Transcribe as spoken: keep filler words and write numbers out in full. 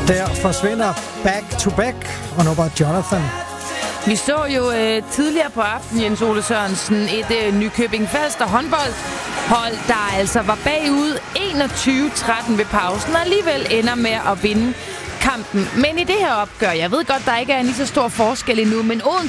Der forsvinder Back to Back, og nu var Jonathan. Vi så jo øh, tidligere på aftenen, Jens Ole Sørensen, et øh, Nykøbing Falster håndboldhold, der altså var bagud enogtyve tretten ved pausen, og alligevel ender med at vinde kampen. Men i det her opgør, jeg ved godt, der ikke er en lige så stor forskel endnu, men Odense